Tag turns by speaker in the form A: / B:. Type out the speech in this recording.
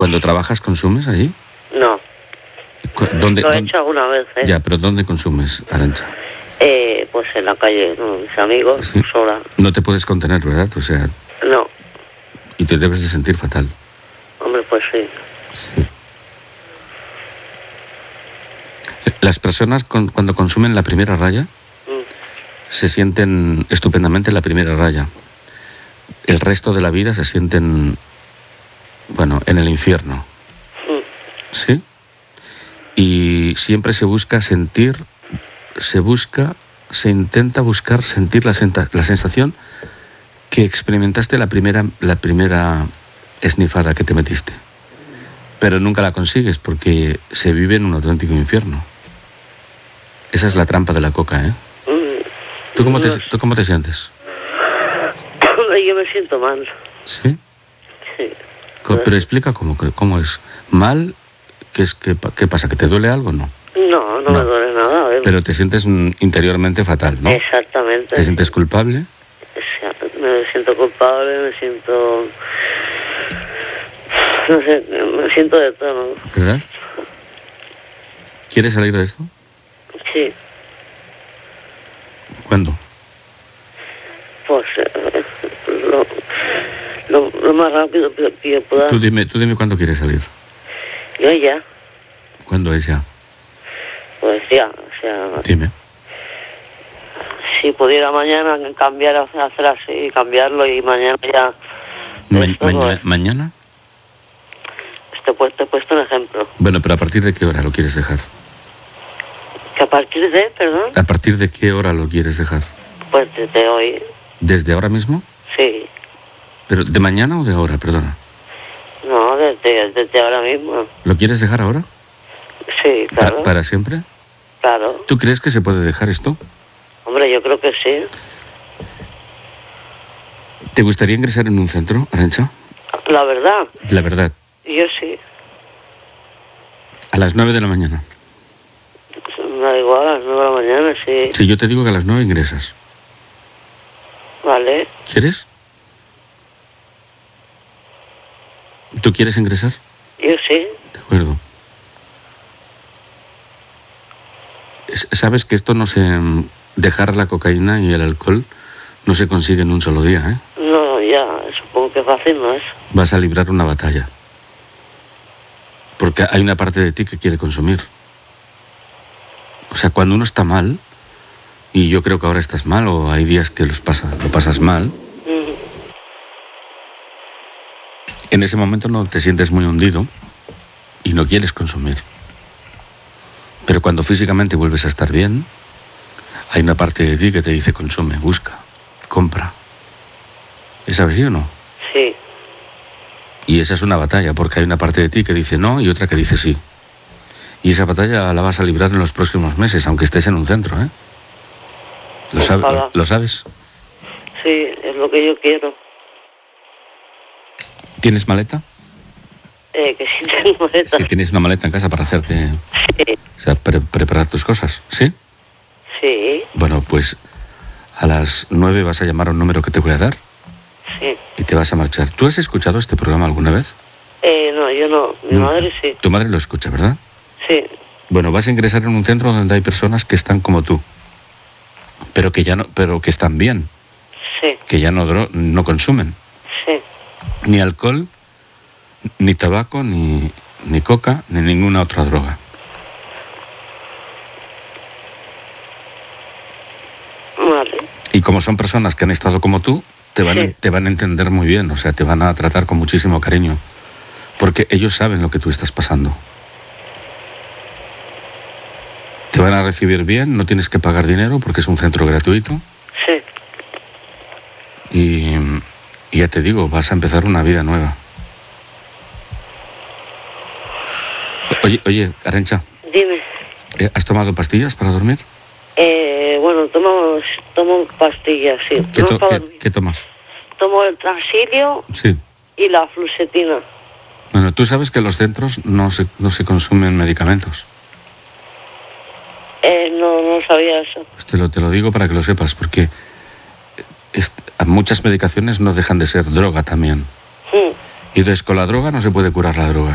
A: ¿Cuando trabajas consumes allí?
B: No.
A: ¿Dónde,
B: Lo he hecho alguna vez, ¿eh?
A: Ya, pero ¿dónde consumes, Arantxa?
B: Pues en la calle, ¿no? Mis amigos,
A: Sí.
B: sola.
A: No te puedes contener, ¿verdad? O sea,
B: No.
A: y te debes de sentir fatal.
B: Hombre, pues sí.
A: Sí. Las personas cuando consumen la primera raya se sienten estupendamente en la primera raya. El resto de la vida se sienten, bueno, en el infierno. ¿Sí? Y siempre se busca sentir, se intenta buscar sentir la sensación que experimentaste la primera esnifada que te metiste. Pero nunca la consigues porque se vive en un auténtico infierno. Esa es la trampa de la coca, ¿eh? ¿Tú cómo te sientes?
B: Yo me siento mal.
A: ¿Sí?
B: Sí.
A: Pero explica cómo es. ¿Mal? ¿Qué pasa? ¿Que te duele algo? No.
B: No me duele nada.
A: Pero te sientes interiormente fatal, ¿no?
B: Exactamente.
A: ¿Te sientes culpable?
B: Me siento culpable, me siento... No sé, me siento de todo, ¿no?
A: ¿Verdad? ¿Quieres salir de esto?
B: Sí.
A: ¿Cuándo?
B: Pues lo más rápido que pueda.
A: Tú dime cuándo quieres salir.
B: Yo ya.
A: ¿Cuándo es ya?
B: Pues ya, o sea...
A: Dime.
B: Si pudiera mañana cambiar, hacer así, cambiarlo y mañana ya...
A: ¿Mañana?
B: Te he puesto un ejemplo.
A: Bueno, pero ¿a partir de qué hora lo quieres dejar?
B: ¿Que a partir de, perdón?
A: ¿A partir de qué hora lo quieres dejar?
B: Pues desde hoy.
A: ¿Desde ahora mismo?
B: Sí.
A: ¿Pero de mañana o de ahora, perdona?
B: No, desde ahora mismo.
A: ¿Lo quieres dejar ahora?
B: Sí, claro.
A: ¿Para siempre?
B: Claro.
A: ¿Tú crees que se puede dejar esto?
B: Hombre, yo creo que sí.
A: ¿Te gustaría ingresar en un centro, Arantxa?
B: La verdad.
A: La verdad.
B: Yo sí.
A: A las 9 de la mañana.
B: Me da igual, a las 9 de la mañana, sí.
A: Si yo te digo que a las 9 ingresas.
B: Vale.
A: ¿Quieres? ¿Tú quieres ingresar?
B: Yo sí.
A: De acuerdo. Sabes que esto no se... Dejar la cocaína y el alcohol no se consigue en un solo día, ¿eh?
B: No, ya, supongo que fácil no es.
A: Vas a librar una batalla. Porque hay una parte de ti que quiere consumir. O sea, cuando uno está mal, y yo creo que ahora estás mal, o hay días que lo pasas mal, en ese momento no te sientes muy hundido y no quieres consumir. Pero cuando físicamente vuelves a estar bien, hay una parte de ti que te dice consume, busca, compra. ¿Es así o no?
B: Sí.
A: Y esa es una batalla, porque hay una parte de ti que dice no y otra que dice sí. Y esa batalla la vas a librar en los próximos meses, aunque estés en un centro, ¿eh? ¿Lo sabes?
B: Sí, es lo que yo quiero.
A: ¿Tienes maleta?
B: Que sí tengo maleta.
A: Sí, tienes una maleta en casa para hacerte...
B: Sí.
A: O sea, preparar tus cosas, ¿sí?
B: Sí.
A: Bueno, pues a las 9 vas a llamar a un número que te voy a dar.
B: Sí.
A: Y te vas a marchar. ¿Tú has escuchado este programa alguna vez?
B: No, yo no. Mi madre sí.
A: Tu madre lo escucha, ¿verdad?
B: Sí.
A: Bueno, vas a ingresar en un centro donde hay personas que están como tú, pero que están bien.
B: Sí.
A: Que ya no consumen.
B: Sí.
A: Ni alcohol, ni tabaco, ni coca, ni ninguna otra droga.
B: Vale.
A: Y como son personas que han estado como tú, te van a entender muy bien, o sea, te van a tratar con muchísimo cariño, porque ellos saben lo que tú estás pasando. Te van a recibir bien, no tienes que pagar dinero porque es un centro gratuito.
B: Sí.
A: Y ya te digo, vas a empezar una vida nueva. Oye, Arantxa.
B: Dime.
A: ¿Has tomado pastillas para dormir?
B: Bueno, tomo pastillas, sí.
A: ¿Qué tomas?
B: Tomo el Transilio
A: sí.
B: Y la fluoxetina.
A: Bueno, tú sabes que en los centros no se consumen medicamentos.
B: No sabía eso.
A: Pues te lo digo para que lo sepas, porque muchas medicaciones no dejan de ser droga también. Y entonces con la droga no se puede curar la droga.